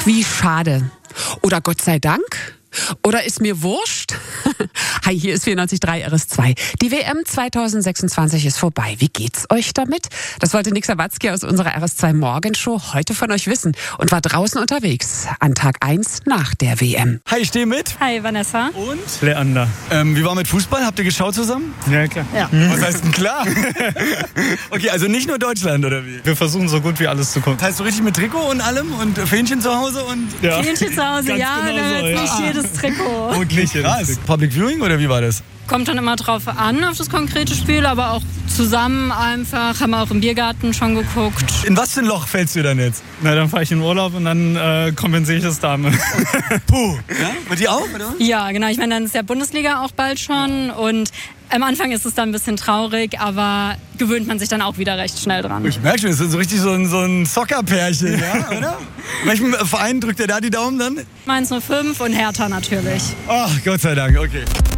wie schade. Oder Gott sei Dank. Oder ist mir wurscht? Hi, hier ist 94.3 RS2. Die WM 2026 ist vorbei. Wie geht's euch damit? Das wollte Nick Sawatzki aus unserer RS2 Morgenshow heute von euch wissen und war draußen unterwegs an Tag 1 nach der WM. Hi, ich stehe mit. Hi, Vanessa. Und? Leander. Wie war mit Fußball? Habt ihr geschaut zusammen? Ja, klar. Ja. Was heißt denn klar? Okay, also nicht nur Deutschland, oder wie? Wir versuchen so gut wie alles zu gucken. Das heißt so richtig mit Trikot und allem und Fähnchen zu Hause und... Ja. Fähnchen zu Hause, Ganz ja, genau dann so, jetzt ja. nicht jedes Trikot. Und nicht Krass. Public Viewing oder wie war das? Kommt dann immer drauf an, auf das konkrete Spiel, aber auch zusammen einfach, haben wir auch im Biergarten schon geguckt. In was für ein Loch fällst du dann jetzt? Na, dann fahre ich in Urlaub und dann kompensiere ich das damit. Puh. Ja? Mit dir auch, oder? Ja, genau, ich meine, dann ist ja Bundesliga auch bald schon und am Anfang ist es dann ein bisschen traurig, aber gewöhnt man sich dann auch wieder recht schnell dran. Ich merke schon, das ist so richtig so ein Soccer-Pärchen, ja, oder? Welchem Verein drückt ihr da die Daumen dann? Mainz 05 und Hertha natürlich. Ach, Gott sei Dank, okay.